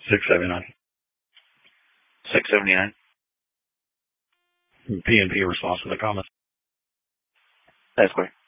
679. 679. PNP response to the comments. That's clear.